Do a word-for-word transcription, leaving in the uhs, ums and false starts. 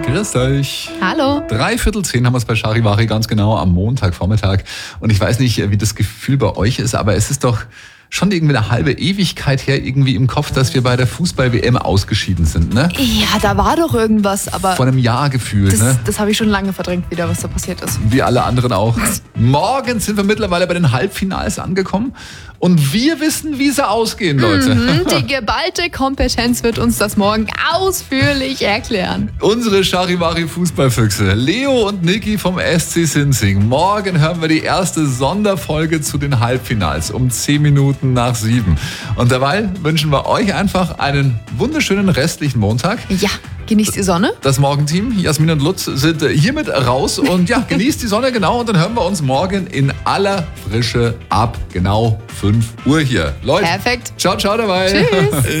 Grüß euch. Hallo. Dreiviertel zehn haben wir es bei Charivari ganz genau am Montagvormittag. Und ich weiß nicht, wie das Gefühl bei euch ist, aber es ist doch schon irgendwie eine halbe Ewigkeit her irgendwie im Kopf, dass wir bei der Fußball-W M ausgeschieden sind, ne? Ja, da war doch irgendwas, aber Vor einem Jahr gefühlt, das, ne? das habe ich schon lange verdrängt wieder, was da passiert ist. Wie alle anderen auch. Morgen sind wir mittlerweile bei den Halbfinals angekommen und wir wissen, wie sie ausgehen, Leute. Mhm, die geballte Kompetenz wird uns das morgen ausführlich erklären. Unsere Charivari-Fußballfüchse, Leo und Niki vom S C Sinzing. Morgen hören wir die erste Sonderfolge zu den Halbfinals um zehn Minuten nach sieben. Und dabei wünschen wir euch einfach einen wunderschönen restlichen Montag. Ja, genießt die Sonne. Das Morgenteam, Jasmin und Lutz, sind hiermit raus. Und ja, genießt die Sonne, genau. Und dann hören wir uns morgen in aller Frische ab genau fünf Uhr hier. Leute, Perfekt. ciao, ciao dabei. Tschüss.